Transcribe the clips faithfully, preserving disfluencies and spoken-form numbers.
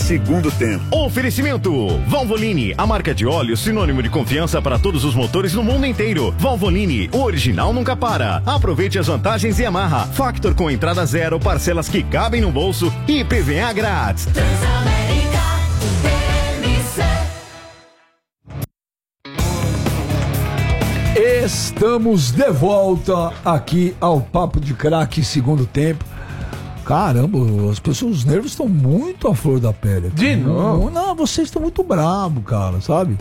segundo tempo. Oferecimento Valvoline, a marca de óleo sinônimo de confiança para todos os motores no mundo inteiro. Valvoline, o original nunca para. Aproveite as vantagens Yamaha. Factor com entrada zero, parcelas que cabem no bolso e I P V A grátis. Transamérica, T M C. Estamos de volta aqui ao Papo de Craque segundo tempo. Caramba, as pessoas, os nervos estão muito à flor da pele. De novo? Não, vocês estão muito bravos, cara, sabe?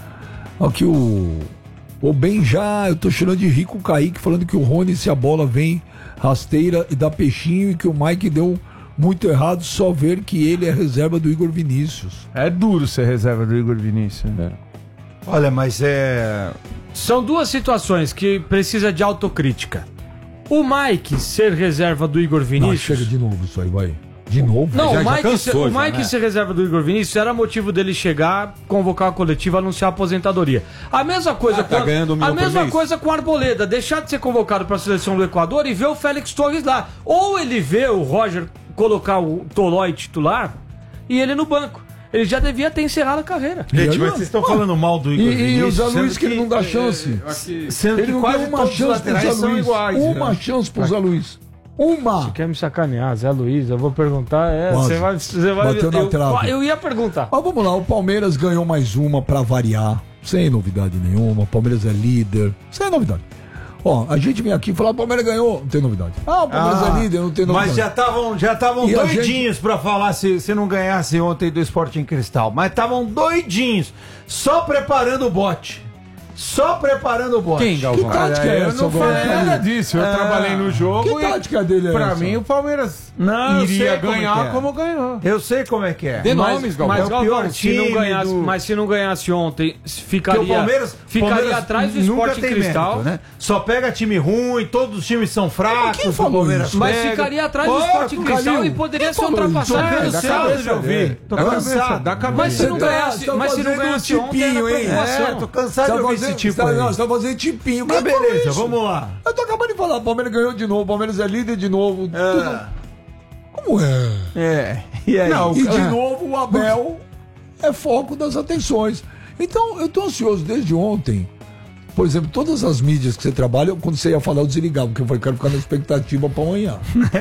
Aqui o... O Ben já, eu tô chorando de rico o Kaique falando que o Rony, se a bola vem rasteira e dá peixinho, e que o Mike deu muito errado, só ver que ele é reserva do Igor Vinícius. É duro ser reserva do Igor Vinícius, né? Olha, mas é... São duas situações que precisa de autocrítica. O Mike ser reserva do Igor Vinícius... Não, chega de novo isso aí, vai. De novo? Não, já, o Mike, já cansou, ser, o já, Mike né? ser reserva do Igor Vinícius era motivo dele chegar, convocar a coletiva, anunciar a aposentadoria. A mesma coisa, Ah, tá com, ganhando mil a por mesma mês. coisa com o Arboleda, deixar de ser convocado para a seleção do Equador e ver o Félix Torres lá. Ou ele vê o Roger colocar o Tolói titular e ele no banco. Ele já devia ter encerrado a carreira. Gente, mas vocês estão falando mal do Igor E, Vinícius. e o Zé sendo Luiz que ele não dá chance. Sendo Ele que não quase deu uma todos os chance pro Zé laterais são Luiz. iguais. Uma né? chance pro Zé Luiz. Uma! Você quer me sacanear, Zé Luiz? Eu vou perguntar. É, Quase. você vai. Você vai Bateu na eu, trave. eu ia perguntar. Mas vamos lá, o Palmeiras ganhou mais uma pra variar, sem novidade nenhuma. O Palmeiras é líder, sem novidade. Ó, a gente vem aqui falar, o Palmeiras ganhou, não tem novidade. Ah, o Palmeiras Ah, é líder, não tem novidade. Mas já estavam já estavam E a doidinhos pra falar se, se não ganhasse ontem do Sporting Cristal. Mas estavam doidinhos, só preparando o bote. Só preparando o bote. Quem, Galvão? Que tática é eu essa não agora, falei Calil? nada disso. Eu Ah, trabalhei no jogo que tática dele é pra essa? mim o Palmeiras Não, eu iria sei como ganhar é que é. como ganhou. Eu sei como é que é. De Mas, nomes, Galvão. mas, É o Galvão, pior se não time ganhasse, do- mas se não ganhasse ontem, ficaria, Porque o Palmeiras, ficaria Palmeiras atrás do nunca Sporting tem Cristal. mérito, né? Só pega time ruim, todos os times são fracos. Quem o falou Palmeiras isso? Mas pega. ficaria atrás do Ô, Sporting Cristal Calil, e poderia quem ser falou isso? ultrapassado. Tô pelo cansado Santos. de ouvir. Tô Da cabeça, cansado. da cabeça. Mas se não Você tá- ganhasse, tá mas se não fazendo ganhasse um ontem, era tipinho, hein? preocupação. É, tô cansado de Tá ouvir fazendo- esse tipo tá- aí. não, você tá fazendo tipinho. Mas Quem falou beleza, isso? vamos lá. Eu tô acabando de falar, o Palmeiras ganhou de novo, o Palmeiras é líder de novo. tudo- Ah, Como é? é. E aí? Não, E de Ah. novo o Abel é foco das atenções. Então eu tô ansioso desde ontem. Por exemplo, todas as mídias que você trabalha, quando você ia falar, eu desligava, porque eu falei, quero ficar na expectativa pra amanhã.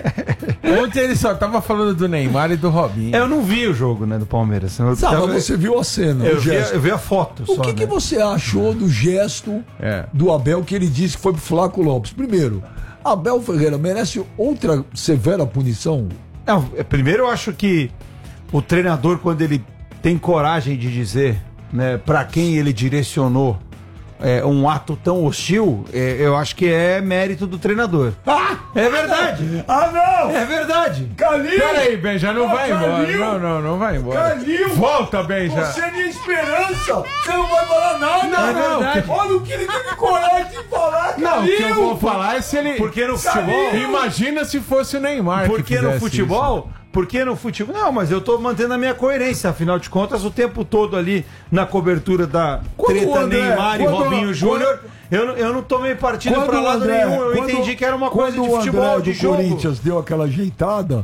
Ontem ele só tava falando do Neymar e do Robinho. Eu não vi o jogo, né, do Palmeiras. Eu, Sabe, tava- mas você viu a cena, eu, o vi, a- gesto. eu vi a foto O só, que, né? que você achou do gesto É. do Abel que ele disse que foi pro Flaco Lopes? Primeiro, Abel Ferreira merece outra severa punição? Não, é, primeiro eu acho que o treinador, quando ele tem coragem de dizer, né, para quem ele direcionou é, um ato tão hostil, é, eu acho que é mérito do treinador. Ah! É verdade! Ah, não! É verdade! Calil! Peraí, Benja, não Ah, vai embora. Calil! Não, não, não vai embora. Calil! Volta, Benja. Você é minha esperança! Você não vai falar nada! Não, não, verdade. que- Olha o que ele teve coragem de falar, Calil! Não, o que eu vou falar é se ele... Porque no futebol... Imagina se fosse o Neymar que Porque no fizesse futebol... Porque no futebol... Não, mas eu tô mantendo a minha coerência, afinal de contas, o tempo todo ali na cobertura da Quando o treta André- Neymar e quando- Robinho Júnior, eu, não- eu não tomei partido Quando pra o lado André- nenhum. Eu quando- entendi que era uma coisa quando de futebol, o André de do jogo. Corinthians deu aquela ajeitada,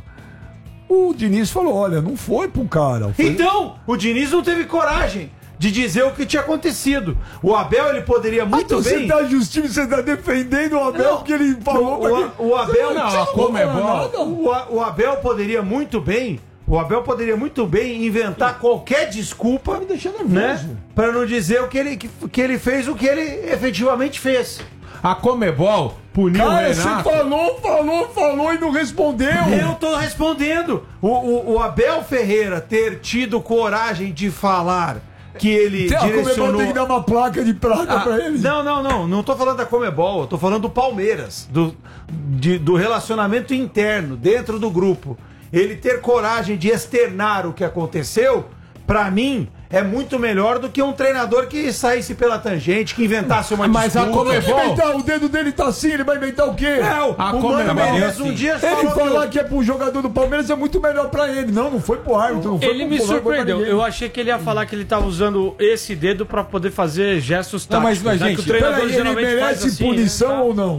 o Diniz falou, olha, não foi pro cara. Foi... Então, o Diniz não teve coragem de dizer o que tinha acontecido. O Abel, ele poderia muito então bem... você tá justiça, você tá defendendo o Abel Não. porque ele falou pra o, quem- o Abel... Você não, você como é fala bom. nada. O, A- o Abel poderia muito bem... O Abel poderia muito bem inventar qualquer desculpa, me deixar nervoso. né? Para não dizer o que ele, que, que ele fez, o que ele efetivamente fez. A Comebol puniu o Cara, você Renato. falou, falou, falou e não respondeu. Eu tô respondendo. O, o, o Abel Ferreira ter tido coragem de falar que ele Tem- a Comebol direcionou... tem que dar uma placa de prata Ah, pra ele. Não, não, não. Não tô falando da Comebol. Eu tô falando do Palmeiras. Do, de- do relacionamento interno, dentro do grupo. Ele ter coragem de externar o que aconteceu, pra mim, é muito melhor do que um treinador que saísse pela tangente, que inventasse uma Mas a desculpa. Como é que Comebol- inventar? O dedo dele tá assim, ele vai inventar o quê? Não, A o Comebol- Mano Menezes um assim. dia Ele falou falar que... que é pro jogador do Palmeiras é muito melhor pra ele. Não, não foi pro árbitro, não foi Ele pro me não foi pra surpreendeu. ninguém. Eu achei que ele ia falar que ele tava usando esse dedo pra poder fazer gestos Não, mas, táticos. mas, né? gente, que o treinador Peraí, ele geralmente faz merece assim, punição né? ou não?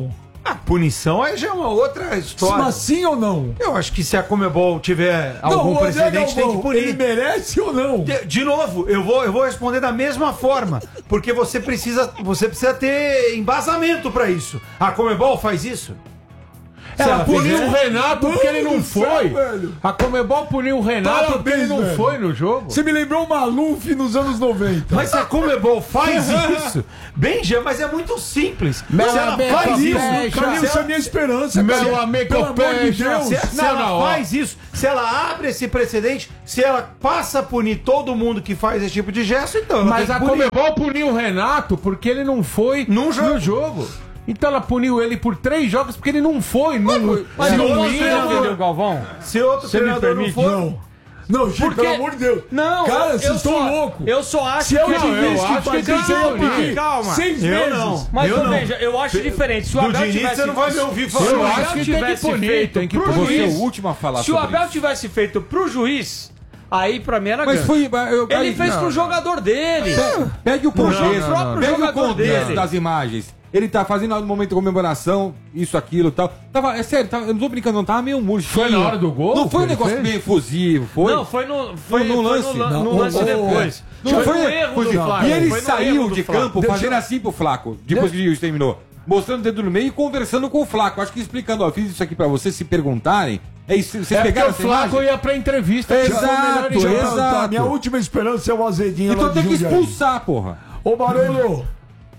A punição aí já é uma outra história. Mas sim ou não? Eu acho que se a Comebol tiver algum o André precedente, tem Galvão, que punir. Ele merece ou não? De, de novo, eu vou, eu vou responder da mesma forma, porque você precisa, você precisa ter embasamento pra isso. A Comebol faz isso? Se Ela puniu fizer- o Renato porque ele não Mano do céu, foi. velho. A Comebol puniu o Renato porque ele Parabéns, não velho. foi no jogo. Você me lembrou o Maluf nos anos noventa. Mas se a Comebol faz isso, Benja, mas é muito simples. Meu se ela amigo, faz isso, fecha. Cara, se isso é ela, minha esperança, Meu cara. amigo, Pelo amor de fecha. Deus. se, se Não, ela não, ó. faz isso, se ela abre esse precedente, se ela passa a punir todo mundo que faz esse tipo de gesto, então ela Mas tem a que punir. Comebol puniu o Renato porque ele não foi Num jogo. no jogo. Então ela puniu ele por três jogos porque ele não foi. Não, Mas se não não posso ia, entender, Galvão. Se outro Você me treinador não permite? for... Não. Não, Chico, Porque- pelo amor de Deus. Não, cara, eu- vocês eu estão só- loucos. Eu só acho Se é o que... Não, eu Diniz que acho faz que isso, eu calma, pedir calma. seis Eu meses. não. Mas, Eu ô, não. veja, eu acho diferente. Se o Do Abel Diniz tivesse... você não vai me ouvir falar. Se o Eu Abel acho que tem que tivesse punir, feito tem que pro punir. Você é juiz... o último a falar Se o sobre Abel isso. tivesse feito pro juiz, aí pra mim era Mas ganho. foi... Eu, Ele aí- fez não. pro jogador dele. Pegue o contexto, não, não, não. pegue o Jogador contexto dele. das imagens. Ele tá fazendo no momento de comemoração, isso, aquilo e tal. Tava, é sério, tava, eu não tô brincando, não, tava meio murchinho. Foi na hora do gol Não foi um que ele negócio fez? meio efusivo, foi? Não, foi no, foi, No- no foi lance. no, lan- Não, no o- lance o- depois. Não foi foi no erro do fuzivo. Flaco. E ele foi no saiu erro do de Flaco. campo Deixa fazendo eu- assim pro Flaco, depois que o juiz terminou. Mostrando o dedo no meio e conversando com o Flaco. Acho que explicando, ó, fiz isso aqui pra vocês se perguntarem. É isso, vocês É porque pegaram o essa Flaco imagem? ia pra entrevista. Exato, que foi o melhor em Deixa eu campo. exato. perguntar, minha última esperança é o Azedinho Então lá de tem que Jundiaí. expulsar, porra. Ô, Barulho,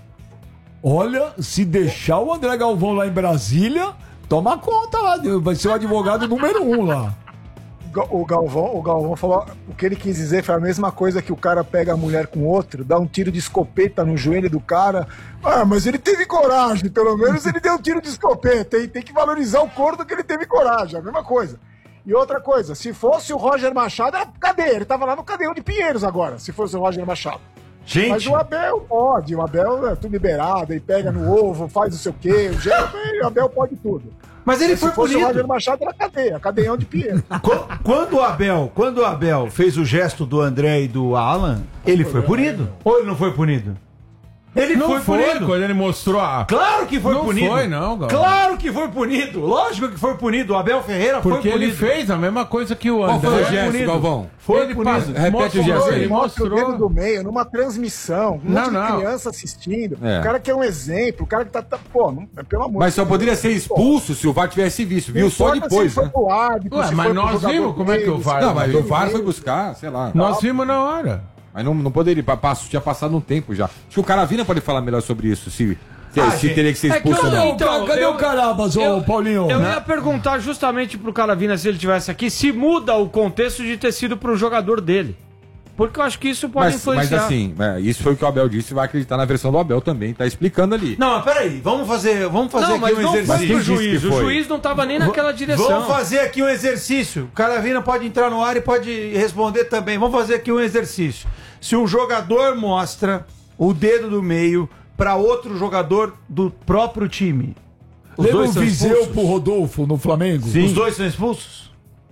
olha, se deixar o André Galvão lá em Brasília, toma conta lá, vai ser o advogado número um lá. Ga- O Galvão, o Galvão falou, o que ele quis dizer foi a mesma coisa que o cara pega a mulher com outro, dá um tiro de escopeta no joelho do cara. Ah, mas ele teve coragem, pelo menos ele deu um tiro de escopeta, hein? Tem que valorizar o corno que ele teve coragem, a mesma coisa. E outra coisa, se fosse o Roger Machado, era cadeia, ele tava lá no cadeião de Pinheiros agora, se fosse o Roger Machado. Mas Gente, o Abel pode, o Abel é tudo liberado, ele pega no ovo, faz não sei o quê, o Gé- o Abel pode tudo. mas ele Se foi fosse o punido. Roger Machado, era cadeia, cadeião de Pinheiros. Qu- Quando o Abel, quando o Abel fez o gesto do André e do Alan, ele foi punido? Ou ele não foi punido? Ele Não foi, foi, punido. quando ele mostrou a... Claro que foi Não punido. foi, não, Galvão. Claro que foi punido. Lógico que foi punido. O Abel Ferreira Porque foi ele punido. fez a mesma coisa que o Qual André. foi o Foi gesto, punido. Galvão? Foi Ele punido. passa- Repete o mostrou, gesto aí. ele Mostra o dedo mostrou. do meio, numa transmissão, um Não, monte não. de criança assistindo. É. O cara que é um exemplo, o cara que tá. tá- pô, não, pelo amor Mas de só Deus. poderia ser expulso se o V A R tivesse visto, viu? Não Só importa depois, se foi né? pro árbitro, Ué, se mas foi pro nós jogador vimos como é que o dele, V A R Não, mas o V A R veio. foi buscar, sei lá. Nós vimos na hora. Mas não, não poderia, pa- passo- tinha passado um tempo já. Acho que o Caravina pode falar melhor sobre isso, se, se, Ah, se gente, teria que ser é que expulso ou eu não. não- Então, Cadê eu- o Carabas, ô eu- Paulinho? Eu Né? ia perguntar justamente pro Caravina, se ele tivesse aqui, se muda o contexto de ter sido pro jogador dele. Porque eu acho que isso pode Mas, mas influenciar. assim, é, isso foi o que o Abel disse, vai acreditar na versão do Abel também, tá explicando ali. Não, mas peraí. Vamos fazer, vamos fazer Não, aqui mas um não foi exercício. pro Mas quem disse juiz. que O foi? juiz não tava nem naquela direção. Vamos fazer aqui um exercício. O Caravina pode entrar no ar e pode responder também. Vamos fazer aqui um exercício. Se um jogador mostra o dedo do meio para outro jogador do próprio time, os Lembra o dois são Viseu expulsos? pro Rodolfo no Flamengo? Os dois são expulsos?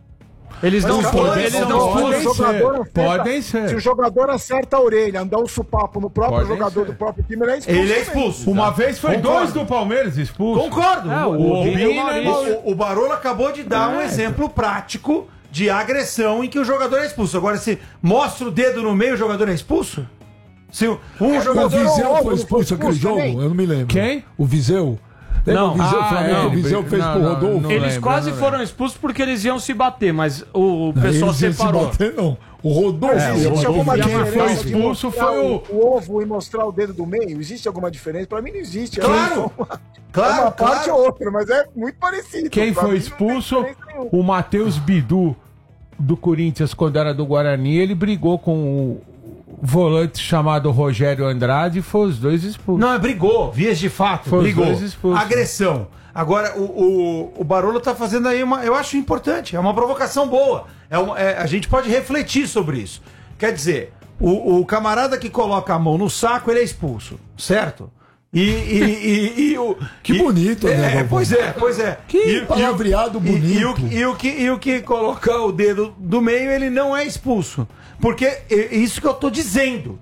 Eles não Mas, foram, cara, eles não, não não, foram. Podem o jogador ser, acerta- podem ser. Se o jogador acerta a orelha, andar um supapo no próprio Podem jogador ser. do próprio time, ele é expulso. Ele é também. expulso. Uma vez foi Concordo. dois do Palmeiras expulsos. Concordo. É, o o, Obina e o o, Maurício. o, o Barolo acabou de dar um exemplo prático de agressão em que o jogador é expulso. Agora, se mostra o dedo no meio, o jogador é expulso? Se um um O jogador... Viseu Não, foi não expulso foi aquele expulso jogo? também? Eu não me lembro. Quem? O Viseu. Lembra Não. o Viseu, Ah, Flamengo, é, o Viseu não, fez não, pro Rodolfo? não Eles lembro, quase não foram lembro. expulsos porque eles iam se bater, mas o, o pessoal Eles iam se separou. bater, não. O Rodolfo. É, o Existe Rodolfo alguma quem diferença foi de expulso mostrar foi o- o ovo e mostrar o dedo do meio? Existe alguma diferença? Pra mim não existe. Claro! É uma, Claro, é uma parte claro. ou outra, mas é muito parecido. Quem Pra foi mim não tem expulso? diferença nenhuma. O Matheus Bidu, do Corinthians, quando era do Guarani, ele brigou com o volante chamado Rogério Andrade e foi os dois expulsos. Não, brigou, vias de fato, Foi os brigou. dois expulsos. Agressão. Agora, o, o, o Barolo tá fazendo aí uma. Eu acho importante, é uma provocação boa. É uma- é- a gente pode refletir sobre isso. Quer dizer, o, o camarada que coloca a mão no saco, ele é expulso, certo? E, e, e, e o. Que e- bonito, né, é, Galvão? pois é, pois é. Que E- e o- palavreado e- E, o, bonito. e, o que, e o que coloca o dedo do meio, ele não é expulso. Porque é isso que eu tô dizendo.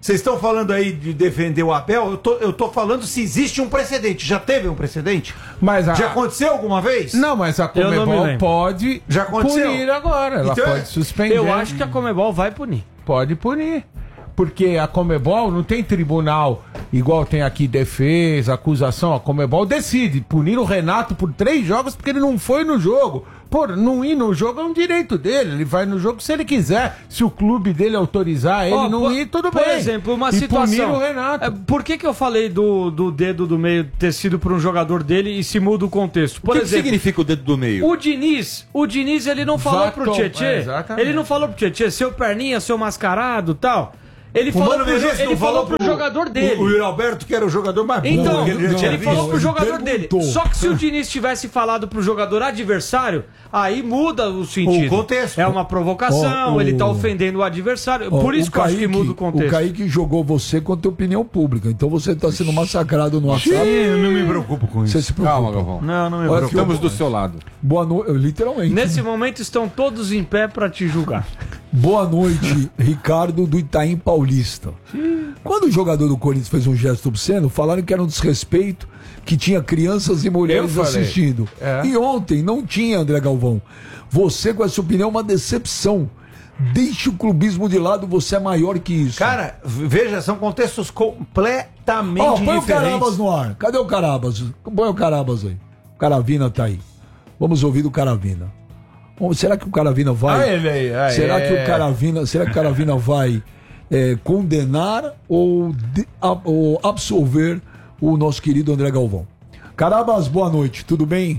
Vocês estão falando aí de defender o Abel, eu tô, eu tô falando se existe um precedente. Já teve um precedente? Mas a... Já aconteceu alguma vez? Não, mas a Eu não me Comebol lembro. pode Já aconteceu? punir agora. Ela Então é- pode suspender. Eu acho que a Comebol vai punir. Pode punir. Porque a Comebol não tem tribunal igual tem aqui defesa, acusação. A Comebol decide punir o Renato por três jogos porque ele não foi no jogo. Pô, não ir no jogo é um direito dele. Ele vai no jogo se ele quiser. Se o clube dele autorizar ele Ó, não por- ir, tudo por bem. exemplo, uma e situação. punir o Renato. É, por que, que eu falei do, do dedo do meio ter sido para um jogador dele e se muda o contexto? Por o que, que exemplo, significa o dedo do meio? o Diniz, o Diniz ele não falou Vatom, pro Tietê, é, exatamente. ele não falou pro Tietê, seu perninha, seu mascarado, tal. Ele O falou Mano pro, jo- Menezes ele não falou pro pro- jogador dele. O, o Yuri Alberto, que era o jogador mais burro Então, que ele já tinha ele visto. falou pro Ele jogador dele. perguntou. Só que se o Diniz tivesse falado pro jogador adversário, aí muda o sentido. O contexto. É uma provocação, Ó, o- ele tá ofendendo o adversário. Ó, Por isso o que eu acho que Kaique- muda o contexto. O Kaique jogou você contra a opinião pública. Então você tá sendo massacrado no WhatsApp. Eu não me preocupo com isso. Você se preocupa. Calma, Galvão. Não, não me Olha preocupo. Estamos do seu lado. Boa noite, literalmente. Nesse momento estão todos em pé pra te julgar. Boa noite, Ricardo do Itaim Paulista. Quando o jogador do Corinthians fez um gesto obsceno, falaram que era um desrespeito, que tinha crianças e mulheres Eu falei. assistindo. É. E ontem não tinha, André Galvão. Você, com essa opinião, é uma decepção. Deixe o clubismo de lado, você é maior que isso. Cara, veja, são contextos completamente Ó, põe o diferentes. Carabas no ar. Cadê o Carabas? Põe o Carabas aí. O Caravina tá aí. Vamos ouvir do Caravina. Bom, será que o Caravina vai... Ah, ele aí, ah, será é. que o Caravina, será que o Caravina vai é, condenar ou, de- a- ou absolver o nosso querido André Galvão? Carabas, boa noite, tudo bem?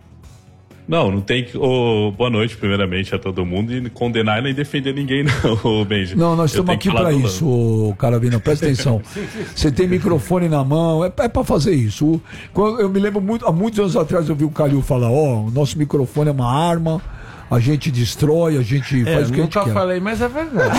Não, não tem que. ô, boa noite, primeiramente, a todo mundo. E condenar e nem defender ninguém, não, ô, Benji. Não, nós Eu estamos tenho aqui que falar para do isso, ô, Caravina, presta atenção. Você tem microfone na mão, é, é para fazer isso. O- quando- eu me lembro muito, há muitos anos atrás eu vi o Calil falar, ó, o nosso microfone é uma arma, a gente destrói, a gente É, faz o que a gente nunca quer. falei, mas é verdade.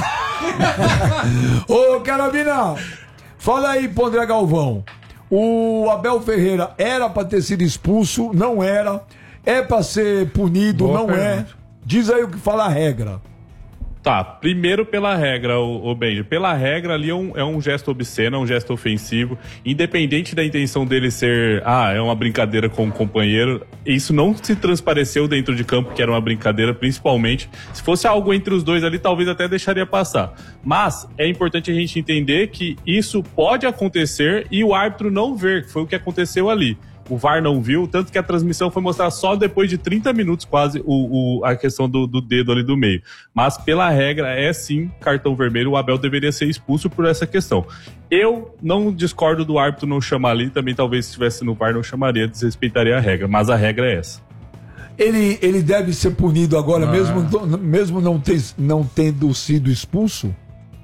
Ô, Caravina, fala aí pro André Galvão. O Abel Ferreira era pra ter sido expulso, não era. É pra ser punido, Boa não pergunta. é. Diz aí o que fala a regra. Tá, primeiro pela regra, o, o Benji. Pela regra ali é um, é um gesto obsceno, é um gesto ofensivo. Independente da intenção dele ser, ah, é uma brincadeira com o companheiro, isso não se transpareceu dentro de campo que era uma brincadeira, principalmente. Se fosse algo entre os dois ali, talvez até deixaria passar. Mas é importante a gente entender que isso pode acontecer e o árbitro não ver, que foi o que aconteceu ali. O V A R não viu, tanto que a transmissão foi mostrar só depois de trinta minutos quase o, o- a questão do, do dedo ali do meio. Mas pela regra é sim cartão vermelho, o Abel deveria ser expulso por essa questão. Eu não discordo do árbitro não chamar ali, também talvez se estivesse no V A R não chamaria, desrespeitaria a regra, mas a regra é essa. Ele, ele deve ser punido agora, mesmo, mesmo não, ter, não tendo sido expulso?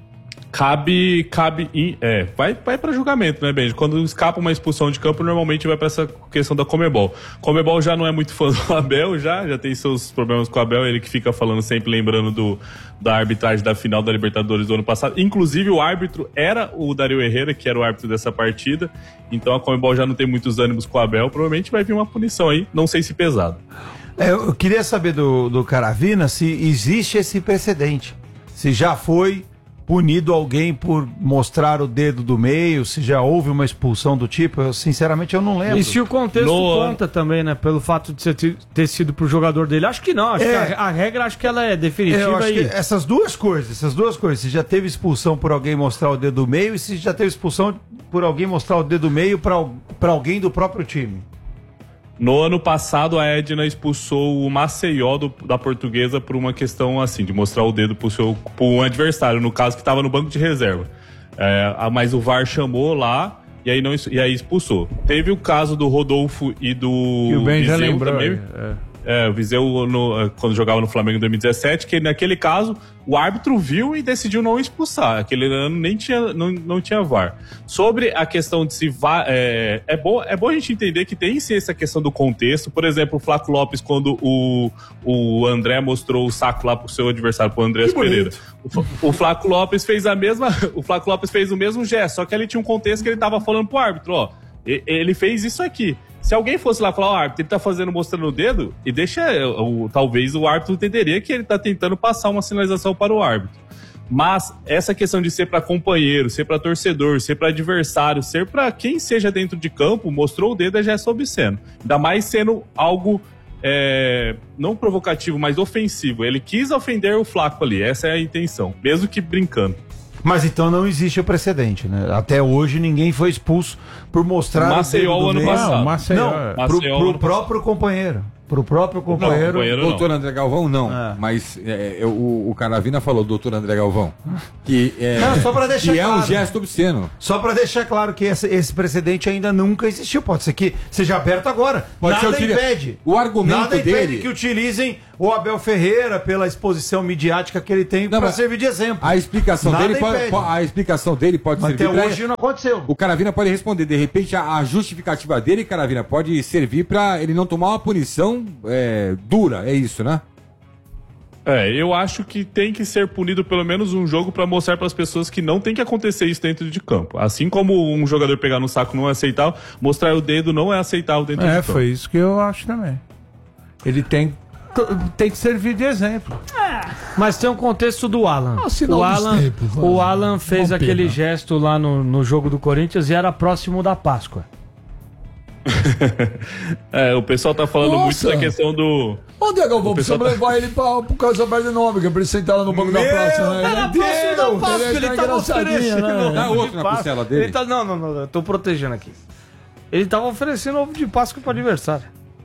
Cabe, cabe, em- é, vai, vai para julgamento, né, Benji? Quando escapa uma expulsão de campo, normalmente vai para essa questão da Comebol. Comebol já não é muito fã do Abel, já, já tem seus problemas com o Abel, ele que fica falando sempre, lembrando do, da arbitragem da final da Libertadores do ano passado. Inclusive, o árbitro era o Dario Herrera, que era o árbitro dessa partida, então a Comebol já não tem muitos ânimos com o Abel, provavelmente vai vir uma punição aí, não sei se pesado. É, eu queria saber do, do Caravina se existe esse precedente. Se já foi punido alguém por mostrar o dedo do meio, se já houve uma expulsão do tipo, eu, sinceramente eu não lembro. E se o contexto No- conta também, né? Pelo fato de você ter, ter sido pro jogador dele. Acho que não. Acho É. que a, a regra acho que ela é Eu definitiva acho que e. essas duas coisas, essas duas coisas, se já teve expulsão por alguém mostrar o dedo do meio e se já teve expulsão por alguém mostrar o dedo do meio para para alguém do próprio time. No ano passado, a Edna expulsou o Maceió do- da Portuguesa por uma questão assim, de mostrar o dedo pro seu pro adversário, no caso que estava no banco de reserva. É, a- mas o V A R chamou lá e aí, não, e aí expulsou. Teve o caso do Rodolfo e do E o Ben já Viseu lembrou. também. é. É, o Viseu, no- quando jogava no Flamengo em dois mil e dezessete, que naquele caso o árbitro viu e decidiu não expulsar. Aquele ano nem tinha, não, não tinha V A R. Sobre a questão de se vai. É, é, bom, é bom a gente entender que tem sim essa questão do contexto. Por exemplo, o Flaco Lopes, quando o, o André mostrou o saco lá pro seu adversário, pro Andrés Pereira. O, Fa- o Flaco Lopes fez a mesma. O Flaco Lopes fez o mesmo gesto, só que ali tinha um contexto que ele tava falando pro árbitro, ó. e- Ele fez isso aqui. Se alguém fosse lá falar, ó, o árbitro, ele tá fazendo, mostrando o dedo, e deixa, o, talvez o árbitro entenderia que ele tá tentando passar uma sinalização para o árbitro. Mas essa questão de ser para companheiro, ser para torcedor, ser para adversário, ser para quem seja dentro de campo, mostrou o dedo é gesto obsceno. Ainda mais sendo algo é, não provocativo, mas ofensivo. Ele quis ofender o Flaco ali, essa é a intenção, mesmo que brincando. Mas então não existe o precedente, né? Até hoje ninguém foi expulso por mostrar Maceió o dedo do ano meio. passado. Não, Maceió- não pro, Maceió pro ano próprio companheiro. Pro próprio companheiro. Não, companheiro Doutor André Galvão, não. É. Mas é, é, o, o Caravina falou, doutor André Galvão, que é, Não, só pra deixar que é um claro. gesto obsceno. Só pra deixar claro que esse, esse precedente ainda nunca existiu. Pode ser que seja aberto agora. Pode Nada ser utili- impede. O argumento Nada impede dele- que utilizem o Abel Ferreira pela exposição midiática que ele tem Não, pra mas servir de exemplo. A explicação, Nada dele pode, impede. po- a explicação dele pode Mas servir até pra- hoje não aconteceu. O Caravina pode responder. De repente, a, a justificativa dele, Caravina, pode servir pra ele não tomar uma punição é, dura. É isso, né? É, eu acho que tem que ser punido pelo menos um jogo pra mostrar pras pessoas que não tem que acontecer isso dentro de campo. Assim como um jogador pegar no saco não é aceitável, mostrar o dedo não é aceitável dentro de É, campo. foi isso que eu acho também. Ele tem, tem que servir de exemplo. Mas tem um contexto do Alan. Ah, sinal O dos Alan, tempos, né? o Alan fez Uma aquele pena. gesto lá no, no jogo do Corinthians e era próximo da Páscoa. É, o pessoal tá falando Nossa. muito da questão do... Onde é que eu vou? O pessoal Precisamos levar ele pra, pro Casa Verde Nome, que é pra ele sentar lá no banco da praça. Né? Era Ele próximo da Deus, Páscoa, ele ele é tava engraçadinho, oferecendo. né? Dá outro na Páscoa. costela dele. Ele tá, não, não, não, eu tô protegendo aqui. Ele tava oferecendo ovo de Páscoa pro aniversário.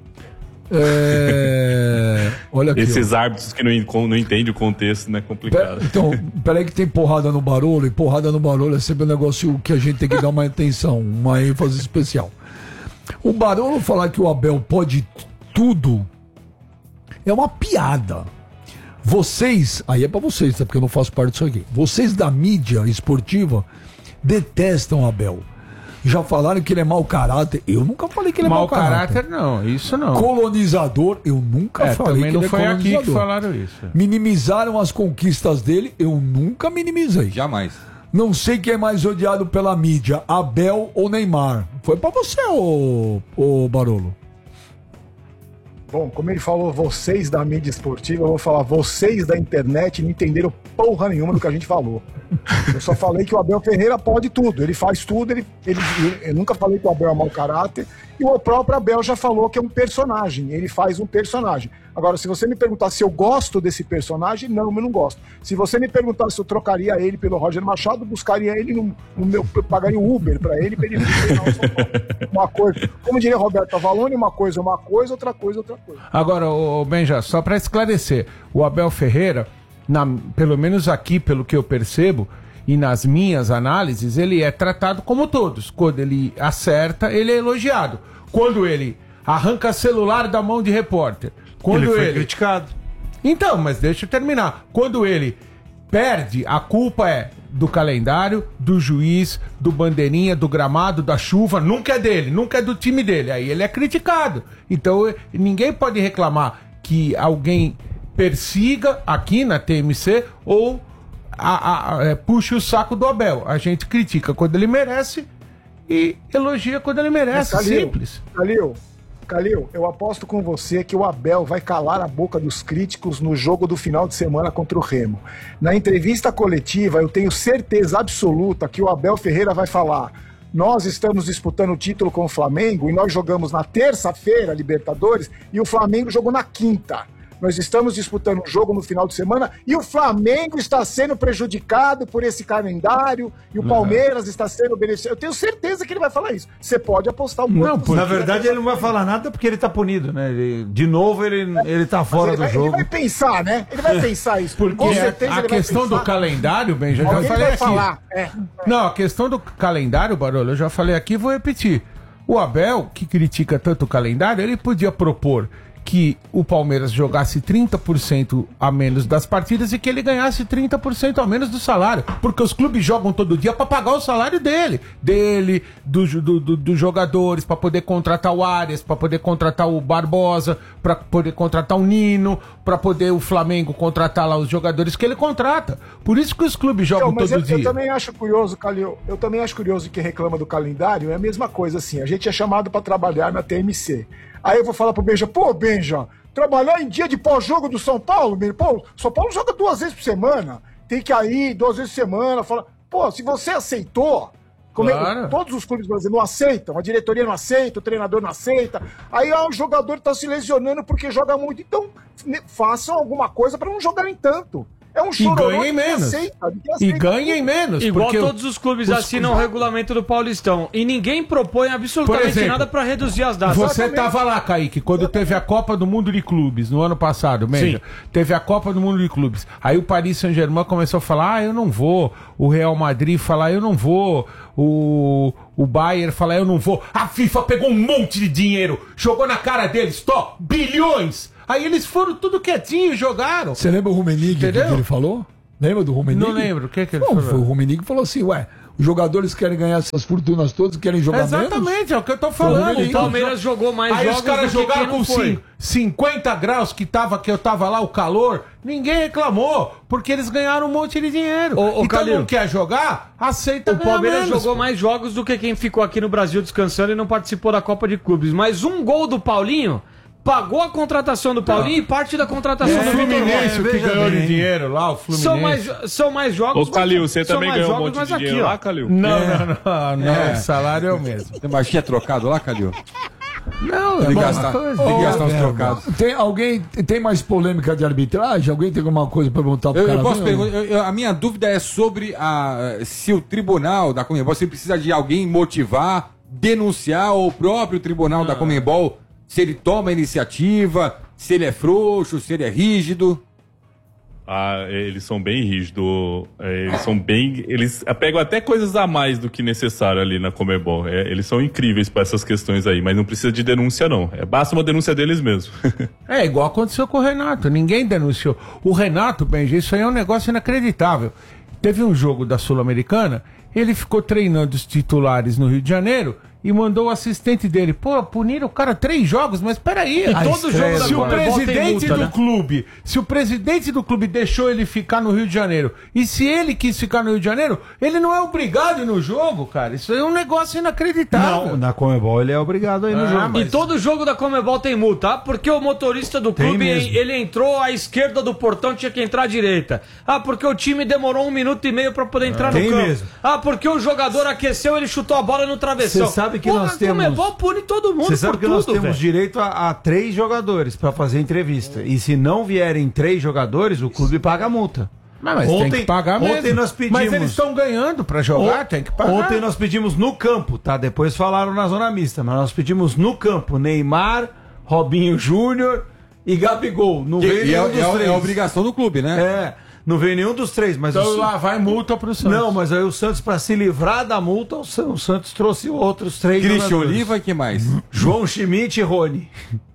É... Olha aqui. Esses ó. árbitros que não, en- não entendem o contexto, né? Pe- Complicado. Então, peraí que tem porrada no Barolo, e porrada no Barolo é sempre um negócio que a gente tem que dar uma atenção, uma ênfase especial. O Barolo falar que o Abel pode tudo é uma piada. Vocês, aí é pra vocês, tá? Porque eu não faço parte disso aqui. Vocês da mídia esportiva detestam o Abel. Já falaram que ele é mau caráter. Eu nunca falei que ele é mau, Mau caráter. caráter, não. Isso não. Colonizador, eu nunca É, falei também que não ele é foi aqui que colonizador. falaram isso. Minimizaram as conquistas dele, eu nunca minimizei. Jamais. Não sei quem é mais odiado pela mídia, Abel ou Neymar. Foi pra você, ô, ô Barolo. Bom, como ele falou, vocês da mídia esportiva, eu vou falar, vocês da internet não entenderam porra nenhuma do que a gente falou. Eu só falei que o Abel Ferreira pode tudo, ele faz tudo, ele, ele, eu nunca falei que o Abel é mau caráter, e o próprio Abel já falou que é um personagem, ele faz um personagem. Agora, se você me perguntar se eu gosto desse personagem, não, eu não gosto. Se você me perguntar se eu trocaria ele pelo Roger Machado, buscaria ele no, no meu, eu pagaria um Uber pra ele, pra ele vir treinar o São Paulo. Uma coisa, como diria Roberto Avalone, uma coisa é uma coisa, outra coisa é outra coisa. Agora, ô, ô, Benja, só pra esclarecer, o Abel Ferreira, na- pelo menos aqui, pelo que eu percebo, e nas minhas análises, ele é tratado como todos. Quando ele acerta, ele é elogiado. Quando ele arranca celular da mão de repórter. Quando Ele ele, foi criticado. Então, mas deixa eu terminar. Quando ele perde, a culpa é do calendário, do juiz, do bandeirinha, do gramado, da chuva. Nunca é dele, nunca é do time dele. Aí ele é criticado. Então eh, ninguém pode reclamar que alguém persiga aqui na T M C ou a, a- a- é, puxe o saco do Abel. A gente critica quando ele merece e elogia quando ele merece. Calil, Simples. Calil, Calil, eu aposto com você que o Abel vai calar a boca dos críticos no jogo do final de semana contra o Remo. Na entrevista coletiva, eu tenho certeza absoluta que o Abel Ferreira vai falar: nós estamos disputando o título com o Flamengo e nós jogamos na terça-feira Libertadores e o Flamengo jogou na quinta. Nós estamos disputando um jogo no final de semana e o Flamengo está sendo prejudicado por esse calendário e o Palmeiras está sendo beneficiado. Eu tenho certeza que ele vai falar isso. Você pode apostar um pouco. Não, Na verdade, ele não vai falar nada porque ele tá punido, né? Ele- de novo, ele, ele tá fora ele do vai, jogo. Ele vai pensar, né? Ele vai pensar isso. Porque Com a, certeza a ele vai questão do pensar. calendário, Benja, já Alguém falei vai aqui. falar. É. Não, a questão do calendário, Barolo, eu já falei aqui e vou repetir. O Abel, que critica tanto o calendário, ele podia propor que o Palmeiras jogasse trinta por cento a menos das partidas e que ele ganhasse trinta por cento a menos do salário. Porque os clubes jogam todo dia para pagar o salário dele. Dele, do, do, do- dos jogadores, para poder contratar o Arias, para poder contratar o Barbosa, para poder contratar o Nino, para poder o Flamengo contratar lá os jogadores que ele contrata. Por isso que os clubes jogam Então, mas todo eu, dia. eu também acho curioso, Calil, eu também acho curioso que reclama do calendário, é a mesma coisa assim, a gente é chamado para trabalhar na T M C. Aí eu vou falar pro Benja, pô, Benja, trabalhar em dia de pós-jogo do São Paulo, Benja, pô, São Paulo joga duas vezes por semana. tem que ir duas vezes por semana. Fala, pô, se você aceitou, como Claro. é, todos os clubes brasileiros não aceitam, a diretoria não aceita, o treinador não aceita, aí ah, o jogador tá se lesionando porque joga muito. Então, ne- façam alguma coisa para não jogarem tanto. É um E chororô ganhem de quem menos. aceita, de quem E aceita. ganhem menos. Igual porque todos os clubes os- assinam o regulamento do Paulistão. E ninguém propõe Por absolutamente exemplo, nada pra reduzir as datas. Você Exatamente. tava lá, Kaique, quando teve a Copa do Mundo de Clubes, no ano passado, Menja. Teve a Copa do Mundo de Clubes. Aí o Paris Saint-Germain começou a falar, ah, eu não vou. O Real Madrid falar, eu não vou. O, o Bayern falar, eu não vou. A FIFA pegou um monte de dinheiro, jogou na cara deles, tó, bilhões. Aí eles foram tudo quietinho e jogaram. Você lembra o Rummenigge que, Entendeu? que ele falou? Lembra do Rummenigge? Não lembro, o que que ele Não, falou? foi o Rummenigge que falou assim, ué, os jogadores querem ganhar essas fortunas todas, querem jogar menos? Exatamente, é o que eu tô falando. O Palmeiras jogou mais Aí jogos os caras do que jogaram quem não com foi. cin- cinquenta graus que, tava, que eu tava lá, o calor. Ninguém reclamou, porque eles ganharam um monte de dinheiro. Ô, ô, então Calil, não quer jogar? Aceita O ganhar Palmeiras menos, jogou pô. mais jogos do que quem ficou aqui no Brasil descansando e não participou da Copa de Clubes. Mas um gol do Paulinho pagou a contratação do Paulinho e parte da contratação É, do o Vitor Fluminense, Roque. o que veja ganhou de bem. dinheiro lá, o Fluminense. São mais, são mais jogos. Ô, Calil, você são também mais ganhou um jogos, monte mas de dinheiro aqui, ó. lá, Calil? Não, não, não, não, É. o salário é o mesmo. Tem baixinha trocado lá, Calil? Não, Tem é que uma gastar, coisa. tem que gastar uns É, trocados. Tem alguém, tem mais polêmica de arbitragem? Alguém tem alguma coisa pra perguntar pro Eu, eu cara? posso perguntar, eu- eu- a minha dúvida é sobre a, se o tribunal da Conmebol, se precisa de alguém motivar, denunciar, ou o próprio tribunal da Conmebol, se ele toma a iniciativa, se ele é frouxo, se ele é rígido. Ah, eles são bem rígidos. é, Eles são bem. Eles pegam até coisas a mais do que necessário ali na Conmebol. É, eles são incríveis para essas questões aí, mas não precisa de denúncia, não. É, basta uma denúncia deles mesmo. É, igual aconteceu com o Renato. Ninguém denunciou. O Renato, Benji, isso aí é um negócio inacreditável. Teve um jogo da Sul-Americana, ele ficou treinando os titulares no Rio de Janeiro e mandou o assistente dele. Pô, puniram o cara três jogos, mas peraí. E todo jogo da se o Conmebol tem presidente multa, do né? clube, se o presidente do clube deixou ele ficar no Rio de Janeiro, e se ele quis ficar no Rio de Janeiro, ele não é obrigado a ir no jogo, cara. Isso aí é um negócio inacreditável. Não, na Comebol ele é obrigado a ir no Ah, jogo. mas- E todo jogo da Comebol tem multa, ah, porque o motorista do clube, mesmo. ele entrou à esquerda do portão, tinha que entrar à direita. Ah, porque o time demorou um minuto e meio pra poder entrar no Tem campo. mesmo. Ah, porque o jogador aqueceu, ele chutou a bola no travessão. Você sabe que Pô, nós a temos- Comebol pune todo mundo Você sabe por que nós tudo, temos velho. direito a, a três jogadores pra fazer entrevista. E se não vierem três jogadores, o clube paga a multa. Mas, mas tem que pagar mesmo. Ontem nós pedimos. Mas eles estão ganhando pra jogar, On- tem que pagar. Ontem nós pedimos no campo, tá? Depois falaram na zona mista, mas nós pedimos no campo Neymar, Robinho Júnior e Gabigol. Não E, veio e é, nenhum dos é- três. é a obrigação do clube, né? É, não veio nenhum dos três, mas Então o- lá vai multa pro Santos. Não, mas aí o Santos, pra se livrar da multa, o San- o Santos trouxe outros três Christian jogadores. Oliva e que mais? João Schmidt e Rony.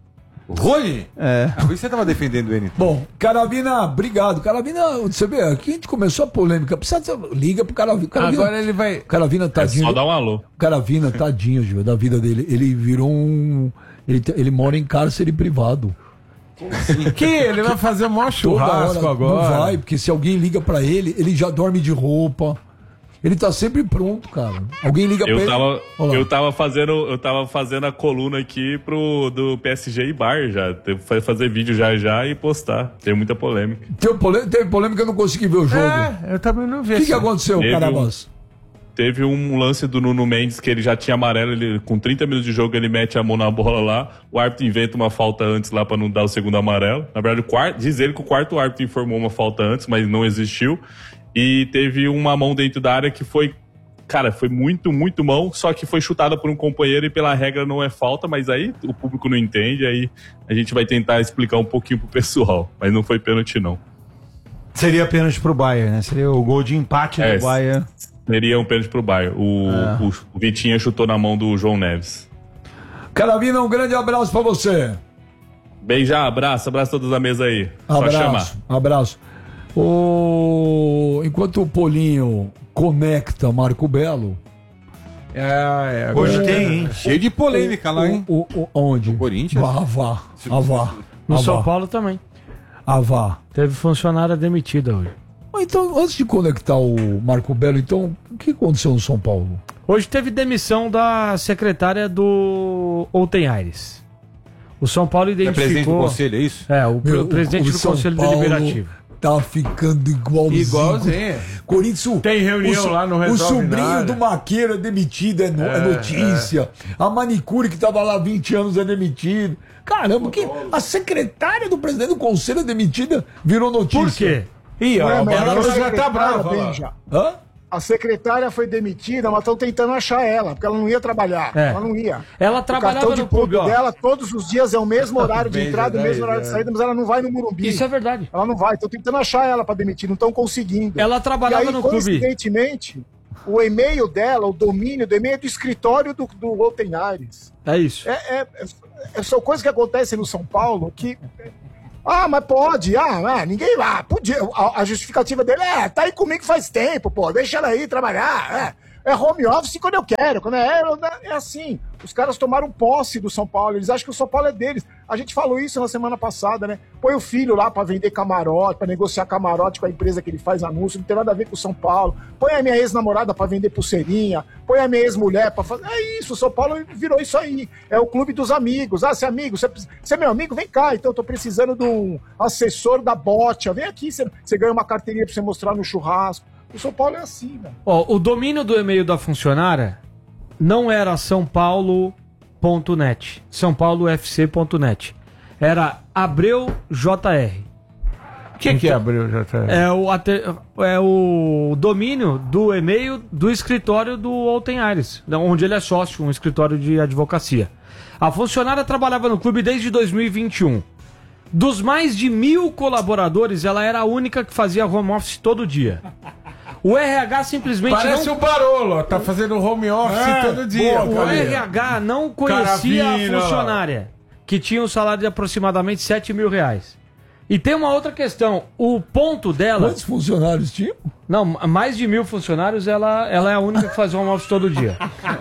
Rony? É. Ah, por isso você tava defendendo ele. Bom, Caravina, obrigado. Caravina, você vê, aqui a gente começou a polêmica. Precisa, liga pro Caravina. Caravina Agora ele vai... Caravina, É tadinho. só dar um alô. Caravina, tadinho, Gil, da vida dele. Ele virou um... Ele, ele mora em cárcere privado. Que ele vai fazer o maior Toda churrasco hora agora. não vai, porque se alguém liga pra ele, ele já dorme de roupa. Ele tá sempre pronto, cara. Alguém liga pra Eu ele. tava, Olha lá. eu tava fazendo, eu tava fazendo a coluna aqui pro do P S G e Bar já. Vai fazer vídeo já já e postar. Tem muita polêmica. Teve polêmica, teve polêmica, eu não consegui ver o jogo. É, eu também não vi. O que, que essa- aconteceu, Teve um- Carabas? Teve um lance do Nuno Mendes que ele já tinha amarelo, ele, com trinta minutos de jogo ele mete a mão na bola lá, o árbitro inventa uma falta antes lá pra não dar o segundo amarelo. Na verdade, o quarto, diz ele que o quarto árbitro informou uma falta antes, mas não existiu. E teve uma mão dentro da área que foi, cara, foi muito, muito mão, só que foi chutada por um companheiro e pela regra não é falta, mas aí o público não entende, aí a gente vai tentar explicar um pouquinho pro pessoal, mas não foi pênalti não. Seria pênalti pro Bayern, né? Seria o gol de empate É, do Bayern. Seria um pênalti pro Bayern. O, É. o, o Vitinha chutou na mão do João Neves. Caravina, um grande abraço pra você. Beijar, abraço, abraço a todos da mesa aí. Só chamar. Abraço, abraço. O... Enquanto o Polinho conecta Marco Belo. É, é, Hoje agora- tem, hein? Cheio de polêmica lá, hein? O, o, onde? O Corinthians? Vá, vá. Avá. No São Avá. Paulo também. Avá. Teve funcionária demitida hoje. Então, antes de conectar o Marco Belo, então, o que aconteceu no São Paulo? Hoje teve demissão da secretária do Ontem Aires. O São Paulo É presidente do identificou... conselho, é isso? É, o, pre- Meu, o presidente o do São Conselho Paulo Deliberativo. tá ficando igualzinho. Igualzinho. Corinthians. Tem reunião o, lá, não O resolve sobrinho nada. do Maqueira é demitido, é, no- é É, notícia. A manicure que tava lá há vinte anos é demitido. Caramba, que a secretária do presidente do conselho é demitida, virou notícia. Por quê? Ih, ó, Ué, a mas Barolo a já tá secretária, brava lá. Benja, Hã? A secretária foi demitida, mas estão tentando achar ela, porque ela não ia trabalhar. É. Ela não ia. Ela O trabalhava cartão de no clube, ponto ó. dela, todos os dias é o mesmo horário de Benja, entrada e o mesmo daí, horário de é. saída, mas ela não vai no Morumbi. Isso é verdade. Ela não vai, estão tentando achar ela pra demitir, não estão conseguindo. Ela trabalhava e aí, no clube. coincidentemente, o e-mail dela, o domínio do e-mail é do escritório do, do Golden Aires. É isso. É, é, é, são coisas que acontecem no São Paulo que. Ah, mas pode, ah, ah ninguém lá, podia. A, a justificativa dele é, tá aí comigo faz tempo, pô, deixa ela aí trabalhar. É, é home office quando eu quero, quando é, é, é assim. Os caras tomaram posse do São Paulo, eles acham que o São Paulo é deles. A gente falou isso na semana passada, né? Põe o filho lá pra vender camarote, pra negociar camarote com a empresa que ele faz anúncio, não tem nada a ver com o São Paulo. Põe a minha ex-namorada pra vender pulseirinha, põe a minha ex-mulher pra fazer. É isso, o São Paulo virou isso aí. É o clube dos amigos. Ah, você é amigo, você, você é meu amigo? Vem cá, então eu tô precisando de um assessor da Botia. Vem aqui, você, você ganha uma carteirinha pra você mostrar no churrasco. O São Paulo é assim, velho. Ó, o domínio do e-mail da funcionária não era são paulo ponto net, são paulo f c ponto net. Era Abreu J R. O que, que é Abreu, já tá? É o, ate- é o domínio do e-mail do escritório do Golden Aires, onde ele é sócio, um escritório de advocacia. A funcionária trabalhava no clube desde dois mil e vinte e um. Dos mais de mil colaboradores, ela era a única que fazia home office todo dia. O R H simplesmente Parece não... o Barolo, ó, tá fazendo home office É, todo dia. O Cadê? R H não conhecia Caravina, a funcionária, que tinha um salário de aproximadamente sete mil reais. E tem uma outra questão, o ponto dela... Quantos funcionários tinham? Não, mais de mil funcionários, ela, ela é a única que faz home office todo dia.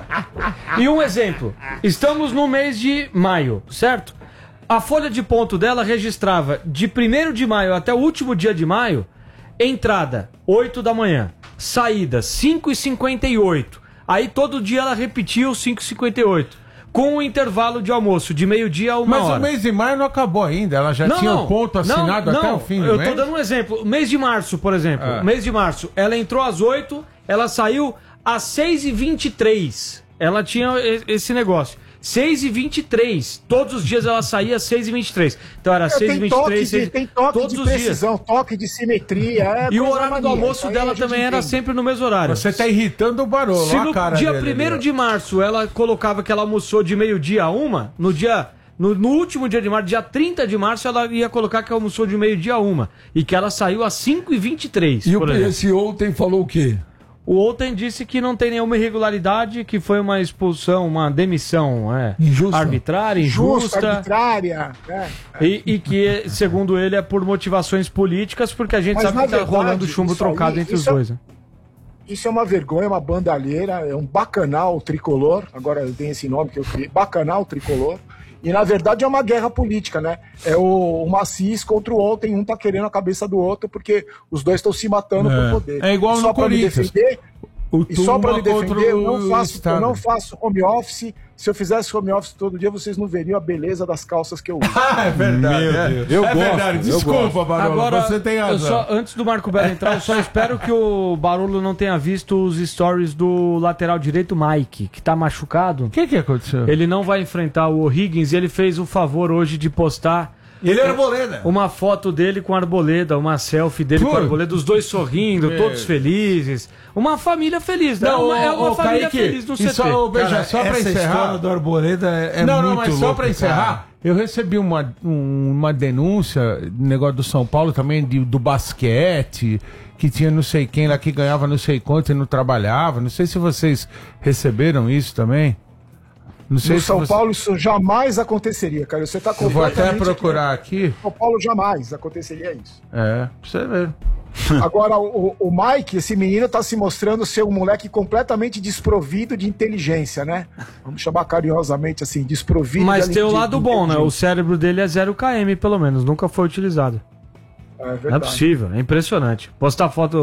E um exemplo, estamos no mês de maio, certo? A folha de ponto dela registrava de primeiro de maio até o último dia de maio, entrada, oito da manhã, saída, cinco e cinquenta e oito. Aí todo dia ela repetia os cinco e cinquenta e oito, com um intervalo de almoço de meio-dia a uma Mas hora. o mês de maio não acabou ainda, ela já tinha o ponto assinado não, até não, o fim do eu mês? tô dando um exemplo. Mês de março, por exemplo. É. Mês de março, ela entrou às oito, ela saiu às seis e vinte e três. Ela tinha e- esse negócio. seis e vinte e três. Todos os dias ela saía às seis e vinte e três. Então era É, seis e tem vinte e toque, três, de, seis... tem toque todos de os dias. precisão, toque de simetria. é E o coisa horário do mania, almoço isso aí dela a gente também era entende. sempre no mesmo horário. Você tá irritando o Barolo, Se olha no a cara dia dele primeiro ali, ó. de março ela colocava que ela almoçou de meio-dia a uma, no dia... No, no último dia de março, dia trinta de março, ela ia colocar que almoçou de meio-dia a uma. E que ela saiu às cinco e vinte e três. E o, por exemplo. esse ontem falou o quê? O Outen disse que não tem nenhuma irregularidade, que foi uma expulsão, uma demissão é, Injusta. arbitrária, Justa, injusta. arbitrária. né? E, e que, segundo ele, é por motivações políticas, porque a gente Mas, sabe na que tá verdade, rolando chumbo isso trocado aí- entre os isso é- dois. Né? Isso é uma vergonha, uma bandalheira, é um bacanal tricolor. Agora eu tenho esse nome que eu criei, bacanal tricolor. E na verdade é uma guerra política, né? É o, o Macis contra o ontem, um tá querendo a cabeça do outro porque os dois estão se matando É. por poder. É igual E no só pra me Corinthians. defender, O e só pra me Tuma contra defender, eu o não, faço, eu Estado. não faço home office. Se eu fizesse home office todo dia, vocês não veriam a beleza das calças que eu uso. Ah, é verdade. Meu é. Deus. Eu é gosto, verdade. eu Desculpa, gosto. Barolo, Agora, você tem eu razão. só, antes do Marco Belo entrar, eu só espero que o Barolo não tenha visto os stories do lateral direito Mike, que tá machucado. O que que aconteceu? Ele não vai enfrentar o O'Higgins e ele fez o favor hoje de postar Ele é arboleda. uma foto dele com a Arboleda, uma selfie dele com a Putz. Arboleda, os dois sorrindo, todos felizes. Uma família feliz, né? Não, uma, é ô, uma ô, família Kaique, feliz no e C T. só, ô, Beija, só pra essa encerrar. história do Arboleda é, é não, muito não, mas só louco, pra encerrar, cara. eu recebi uma, um- uma denúncia, negócio do São Paulo também, de- do basquete, que tinha não sei quem lá que ganhava não sei quanto e não trabalhava. Não sei se vocês receberam isso também. Não sei No se São você- Paulo isso jamais aconteceria, cara. Você tá Eu vou até completamente procurar aqui. No São Paulo jamais aconteceria isso. É, pra você ver. Agora, o, o Mike, esse menino, tá se mostrando ser um moleque completamente desprovido de inteligência, né? Vamos chamar carinhosamente assim, desprovido Mas de tem o de- lado de bom, né? O inteligência. cérebro dele é zero quilômetros, pelo menos. Nunca foi utilizado. É Não é verdade. possível, é impressionante. Postar foto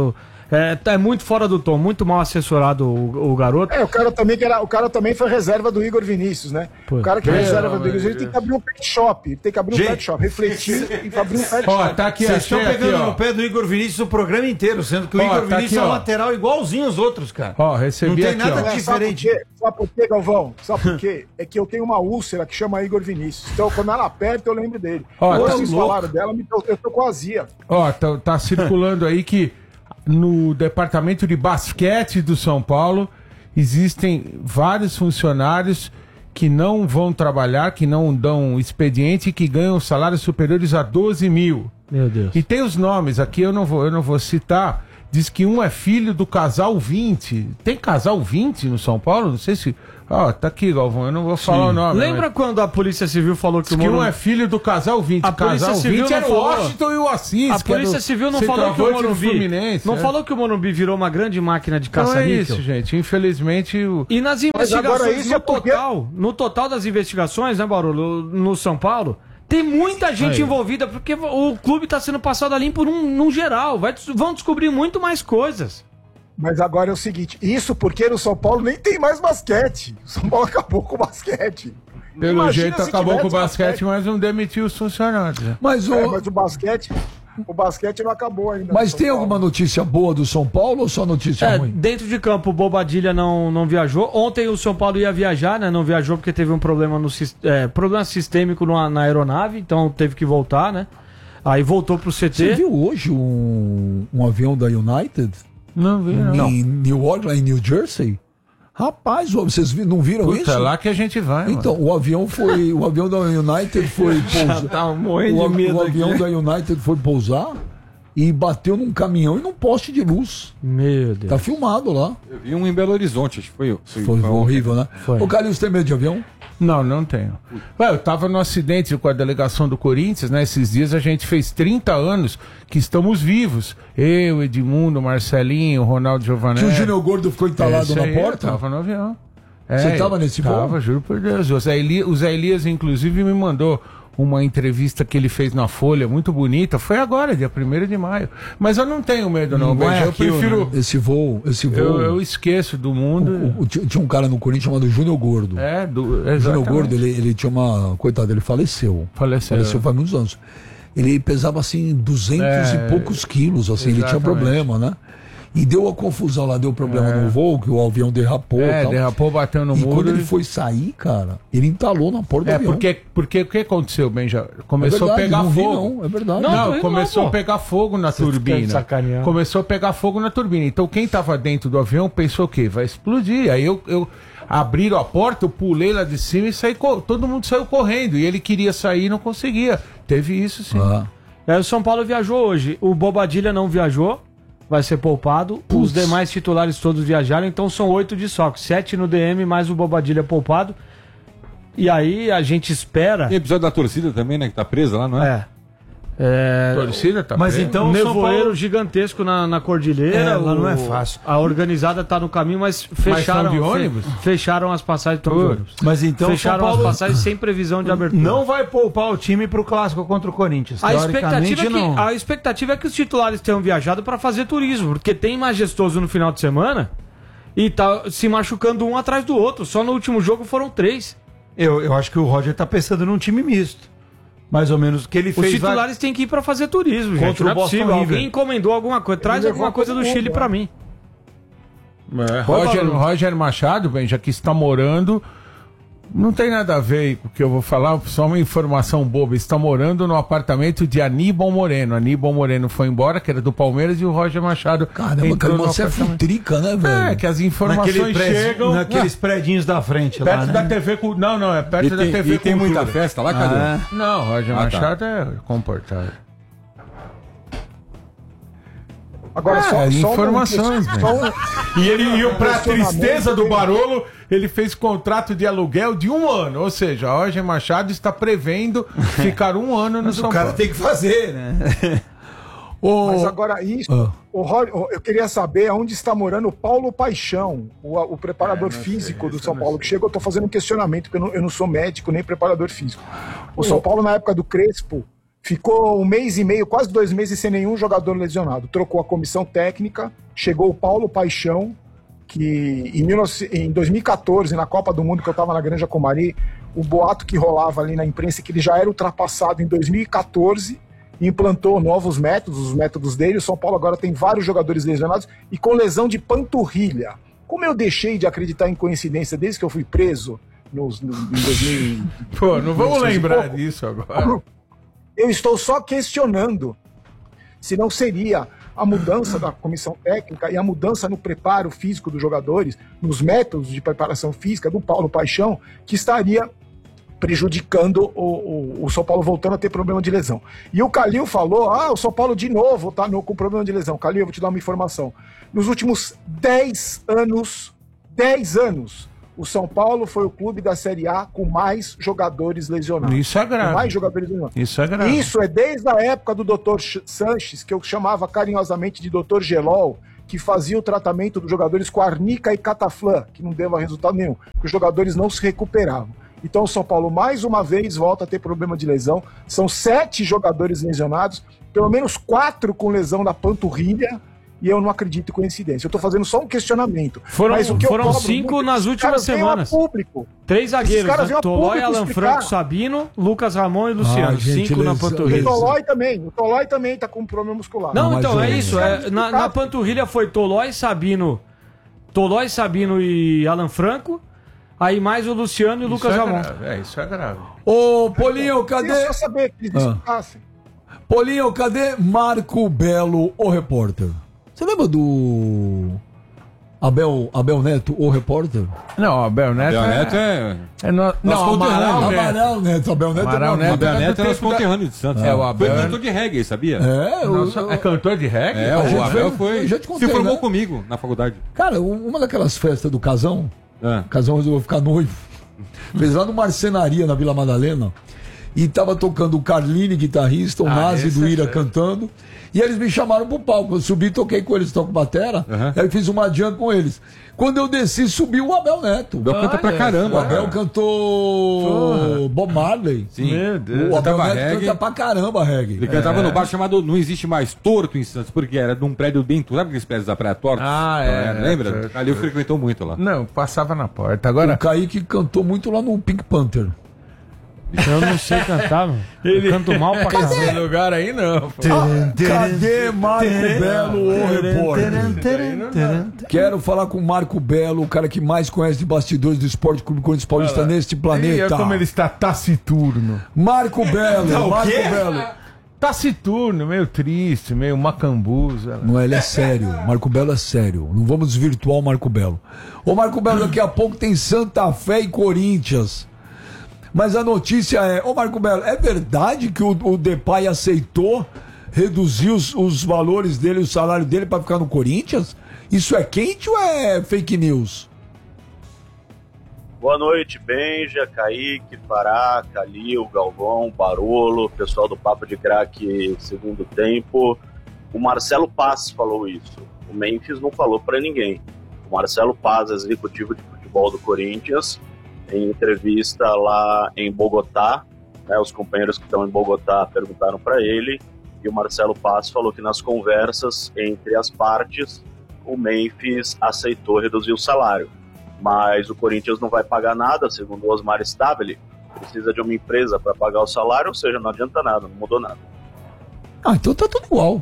É, é muito fora do tom, muito mal assessorado o, o garoto. É, o cara também que era, o cara também foi reserva do Igor Vinícius, né? Pô, o cara que é pelo reserva do amor Igor Vinícius, de ele tem que abrir um pet shop, ele tem que abrir um Gente, pet shop, refletir e abrir um pet Ó, shop. tá aqui, Vocês estão achei pegando aqui, ó. no pé do Igor Vinícius o programa inteiro, sendo que o Ó, Igor tá Vinícius aqui, é um ó. lateral igualzinho os outros, cara. Ó, recebi Não tem aqui, nada ó. É, diferente. Sabe por quê? Sabe por quê, Galvão? Sabe por quê? É que eu tenho uma úlcera que chama Igor Vinícius. Então, quando ela aperta, eu lembro dele. Ó, Hoje tá vocês louco. falaram dela, me- eu eu tô com azia. Ó, tá, tá circulando aí que no departamento de basquete do São Paulo existem vários funcionários que não vão trabalhar, que não dão expediente e que ganham salários superiores a doze mil. Meu Deus. E tem os nomes aqui, eu não vou, eu não vou citar. Diz que um é filho do casal vinte. Tem casal vinte no São Paulo? Não sei se. Ó, tá aqui, Galvão, eu não vou falar o nome. Lembra quando a Polícia Civil falou que Diz o que um Morumbi... é filho do casal vinte. A Polícia casal Civil vinte não era o falou. Washington e o Assis. A que é Polícia do Civil não falou que o centroavante do Morumbi... Fluminense, Não é. falou que o Morumbi virou uma grande máquina de Então é caça-níquel? isso, gente. Infelizmente, o... E nas Mas agora investigações, isso no é porque- total, no total das investigações, né, Barulho, no São Paulo, tem muita gente Aí. envolvida, porque o clube tá sendo passado ali por um, num geral. Vai, vão descobrir muito mais coisas. Mas agora é o seguinte, isso porque no São Paulo nem tem mais basquete. O São Paulo acabou com o basquete. Pelo Imagina jeito se acabou com o tivesse basquete, mas não demitiu os funcionários. né? Mas, o, É, mas o basquete, o basquete não acabou ainda. mas no São tem Paulo. alguma notícia boa do São Paulo ou só notícia É, ruim? dentro de campo, o Bobadilha não, não viajou. Ontem o São Paulo ia viajar, né? Não viajou porque teve um problema no sis- é, problema sistêmico na, na aeronave, então teve que voltar, né? Aí voltou pro C Você T. viu hoje um, um avião da United Não vi, não. em New Orleans, em New Jersey? Rapaz, vocês vi- não viram Puta, isso? é lá que a gente vai, Então, o avião foi. O avião da United foi pousar. Tava morrendo o, de av- medo o avião aqui. da United foi pousar e bateu num caminhão e num poste de luz. Meu Deus. Tá filmado lá. Eu vi um em Belo Horizonte, acho que foi. Foi, Foi, foi horrível, né? Foi. O Carlinhos tem medo de avião? Não, não tenho. Ué, eu tava no acidente com a delegação do Corinthians, né? Esses dias a gente fez trinta anos que estamos vivos. Eu, Edmundo, Marcelinho, Ronaldo Giovanelli. Que o Júnior Gordo ficou entalado Esse na aí, porta? Eu tava no avião. É, Você tava nesse voo? Tava, juro por Deus. O Zé, Eli, o Zé Elias, inclusive, me mandou uma entrevista que ele fez na Folha, muito bonita. Foi agora, dia primeiro de maio. Mas eu não tenho medo, não, Não Benja. é Eu aquilo, prefiro... Esse voo, esse voo. Eu, eu esqueço do mundo. o- o- tinha tinha um cara no Corinthians chamado Júnior Gordo. É, do... O Júnior exatamente. Gordo, ele, ele tinha uma. Coitado, ele faleceu. Faleceu. Faleceu faz muitos anos. Ele pesava assim duzentos É, e poucos quilos, assim, ele tinha exatamente. problema, né? E deu a confusão lá, deu problema no voo, que o avião derrapou. É, tal. derrapou, bateu no E muro. quando ele e- foi sair, cara, ele entalou na porta do É, avião. porque, porque o que aconteceu, Benja? Começou É verdade, a pegar não vi, fogo. não, é verdade. Não, Não, não, começou pô. a pegar fogo na Vocês turbina. querem sacanear. Começou a pegar fogo na turbina. Então quem tava dentro do avião pensou o quê? Vai explodir. Aí eu, eu abriram a porta, eu pulei lá de cima e saí, co- todo mundo saiu correndo. E ele queria sair e não conseguia. Teve isso sim. Ah. É, o São Paulo viajou hoje. O Bobadilha não viajou, vai ser poupado. Os demais titulares todos viajaram, então são oito de soco. Sete no D M, mais o Bobadilha poupado. E aí a gente espera. Tem episódio da torcida também, né? Que tá presa lá, não é? É. É, Torcida tá Mas presa. então um o São nevoeiro Paulo... gigantesco na, na cordilheira. É, lá o- não é fácil. A organizada tá no caminho, mas fecharam, são de fe- ônibus? fecharam as passagens tão de Pô, ônibus. Mas então o São Fecharam as Paulo passagens sem previsão de abertura. não vai poupar o time pro clássico contra o Corinthians. A expectativa, é que, não. a expectativa é que os titulares tenham viajado para fazer turismo, porque tem majestoso no final de semana e tá se machucando um atrás do outro. Só no último jogo foram três. Eu, eu acho que o Roger tá pensando num time misto. Mais ou menos o que ele Os fez. titulares têm que ir para fazer turismo, Contra gente. Não o é Boston possível. River. Alguém encomendou alguma coisa. Traz Ele alguma levou coisa do todo Chile mundo, para né? mim. É, Roger, Roger Machado, Benja, que está morando. Não tem nada a ver com o que eu vou falar, só uma informação boba. Está morando no apartamento de Aníbal Moreno. Aníbal Moreno foi embora, que era do Palmeiras, e o Roger Machado. Caramba, entrou cara, no você é apartamento. futrica, né, velho? É, que as informações Naquele prédio- chegam. naqueles predinhos da frente lá, Perto né? da T V Cu- Não, não, é perto E da tem, T V e tem Cultura. muita festa lá, Cadu? Ah, Não, Roger Ah, tá. Machado é comportado. Agora, É, só, só informações, um, né? só um- E ele, e pra Questionamento tristeza do tem- Barolo, ele fez contrato de aluguel de um ano. Ou seja, Roger Machado está prevendo ficar um ano no Mas São o cara Paulo. tem que fazer, né? Ô, Mas agora isso, Ah. o Ro- eu queria saber onde está morando o Paulo Paixão, o, o preparador físico do São Paulo, que chegou, eu tô fazendo um questionamento, porque eu não, eu não sou médico nem preparador físico. O São Paulo, na época do Crespo, ficou um mês e meio, quase dois meses sem nenhum jogador lesionado. Trocou a comissão técnica, chegou o Paulo Paixão, que em, mil e novecentos, em dois mil e quatorze, na Copa do Mundo, que eu estava na Granja Comari, o boato que rolava ali na imprensa é que ele já era ultrapassado em dois mil e quatorze, implantou novos métodos, os métodos dele. O São Paulo agora tem vários jogadores lesionados e com lesão de panturrilha. Como eu deixei de acreditar em coincidência desde que eu fui preso nos, no, em dois mil... Pô, não vamos lembrar disso agora. Eu estou só questionando se não seria a mudança da comissão técnica e a mudança no preparo físico dos jogadores, nos métodos de preparação física do Paulo Paixão, que estaria prejudicando o, o, o São Paulo voltando a ter problema de lesão. E o Calil falou, ah, o São Paulo de novo tá no, com problema de lesão. Calil, eu vou te dar uma informação. Nos últimos dez anos, dez anos, o São Paulo foi o clube da Série A com mais jogadores lesionados. Isso é grave. Com mais jogadores lesionados. Isso é grave. Isso é desde a época do doutor Sanches, que eu chamava carinhosamente de doutor Gelol, que fazia o tratamento dos jogadores com arnica e cataflã, que não deu resultado nenhum, porque os jogadores não se recuperavam. Então o São Paulo, mais uma vez, volta a ter problema de lesão. São sete jogadores lesionados, pelo menos quatro com lesão na panturrilha, e eu não acredito em coincidência. Eu tô fazendo só um questionamento. Foram, Mas o que foram eu cobro cinco muito, nas esses últimas caras venham a semanas. Público. Três zagueiros, Esses caras né? venham a Tolói, público Alan explicar. Franco, Sabino, Lucas Ramon e Luciano. Ah, gente, Cinco na eles- O panturrilha. Tolói também. O Tolói também tá com problema muscular. Não, Não, então, mas é o- isso. É, na, na panturrilha foi Tolói, Sabino. Tolói, Sabino e Alan Franco. Aí mais o Luciano e o Lucas Isso é Ramon. grave, É, isso é grave. Ô, Polinho, Eu cadê... só saber que eles Ah. explicassem. Polinho, cadê Marco Belo, o repórter? Você lembra do Abel, Abel Neto, o repórter? Não, Abel Neto. Abel Neto é. é no, não, conterrâneo. Amaral Neto. Amaral Neto, Abel Neto Amaral é Neto. Abel é do Neto é nosso tempo da- conterrâneo de Santos. É, o Abel Foi é- cantor de reggae, sabia? É, o- Nossa, é cantor de reggae? É, A o gente Abel foi- foi. eu já te contei, se formou né? comigo na faculdade. Cara, um- uma daquelas festas do Casão, É. o Casão resolveu ficar noivo, fez lá no Marcenaria, na Vila Madalena, e tava tocando o Carline, guitarrista, o Ah, Nazi esse do é Ira certo. cantando, e eles me chamaram pro palco. Eu subi, toquei com eles, toco batera, Uhum. aí fiz uma jam com eles. Quando eu desci, subiu o Abel Neto. O Abel canta pra O caramba. Abel cantou Bob Marley. Sim. Meu Deus. O Abel Cantava Neto reggae. canta pra caramba reggae. Ele cantava no bar chamado Não Existe Mais Torto em Santos, porque era de um prédio dentro. Sabe aqueles prédios da Praia Torta? Ah, é, Lembra? é, é. Ali eu frequentou muito lá. Não, passava na porta. O Agora, Kaique cantou muito lá no Pink Panther. Eu não sei cantar, mano. Eu canto mal pra esse caramba. lugar aí não. pô. Ah, cadê Marco Belo, o repórter? Quero falar com o Marco Belo, o cara que mais conhece de bastidores do Esporte Clube Corinthians Paulista neste E planeta. olha como ele está taciturno. Marco Belo, Marco Belo. Taciturno, meio triste, meio macambuza. Não, ele é sério. Marco Belo é sério. Não vamos desvirtuar o Marco Belo. Ô, Marco Belo, daqui a pouco tem Santa Fé e Corinthians. Mas a notícia é... Ô, Marco Belo, é verdade que o, o Depay aceitou reduzir os, os valores dele, o salário dele pra ficar no Corinthians? Isso é quente ou é fake news? Boa noite, Benja, Kaique, Pará, Calil, Galvão, Barolo, pessoal do Papo de Craque Segundo Tempo. O Marcelo Paz falou isso. O Memphis não falou para ninguém. O Marcelo Paz, executivo de futebol do Corinthians, em entrevista lá em Bogotá, né, os companheiros que estão em Bogotá perguntaram para ele, e o Marcelo Paz falou que nas conversas entre as partes, o Memphis aceitou reduzir o salário. Mas o Corinthians não vai pagar nada, segundo o Osmar Stabile. Precisa de uma empresa para pagar o salário, ou seja, não adianta nada, não mudou nada. Ah, então tá tudo igual.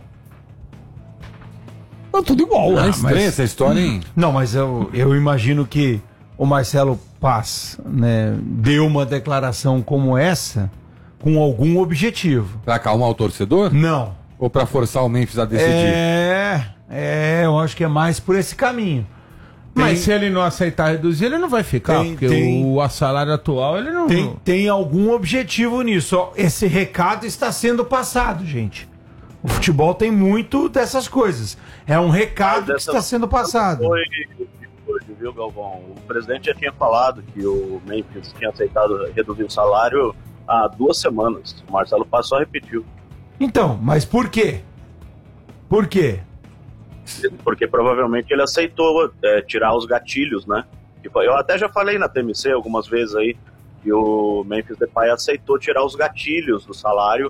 Tá tudo igual. É né? estranha essa história, hein? Não, mas eu, eu imagino que o Marcelo Paz, né, deu uma declaração como essa com algum objetivo. Pra acalmar o torcedor? Não. Ou pra forçar o Memphis a decidir? É, é, eu acho que é mais por esse caminho. Mas se ele não aceitar reduzir, ele não vai ficar, Tem- porque tem- o a salário atual ele não. Tem, tem algum objetivo nisso. Ó, esse recado está sendo passado, gente. O futebol tem muito dessas coisas. É um recado que Dessa- está sendo passado. Foi hoje, viu, Galvão? O presidente já tinha falado que o Memphis tinha aceitado reduzir o salário há duas semanas. O Marcelo Paz só repetiu. Então, mas por quê? Por quê? Porque provavelmente ele aceitou é, tirar os gatilhos, né? Tipo, eu até já falei na T M C algumas vezes aí que o Memphis Depay aceitou tirar os gatilhos do salário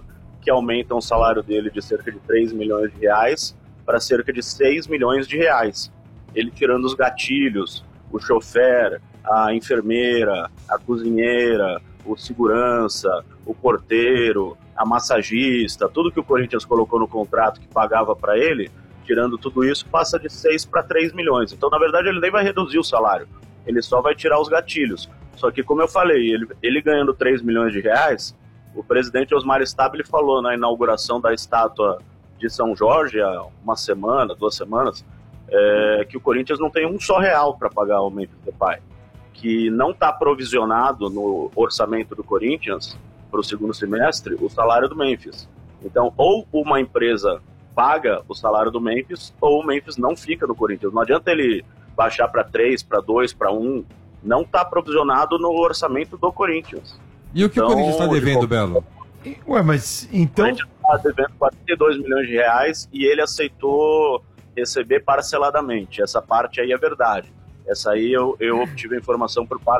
que aumentam o salário dele de cerca de três milhões de reais para cerca de seis milhões de reais. Ele tirando os gatilhos, o chofer, a enfermeira, a cozinheira, o segurança, o porteiro, a massagista, tudo que o Corinthians colocou no contrato que pagava para ele, tirando tudo isso, passa de seis para três milhões. Então, na verdade, ele nem vai reduzir o salário, ele só vai tirar os gatilhos. Só que, como eu falei, ele, ele ganhando três milhões de reais, o presidente Osmar Stabile falou na inauguração da estátua de São Jorge, há uma semana, duas semanas, é, que o Corinthians não tem um só real para pagar o Memphis Depay, que não está provisionado no orçamento do Corinthians para o segundo semestre o salário do Memphis. Então, ou uma empresa paga o salário do Memphis, ou o Memphis não fica no Corinthians. Não adianta ele baixar para três, para dois, para um. Não está provisionado no orçamento do Corinthians. E o que então, o Corinthians está devendo, de... Belo? Ué, mas então... O Corinthians está devendo quarenta e dois milhões de reais e ele aceitou receber parceladamente. Essa parte aí é verdade. Essa aí eu, eu obtive a informação por parte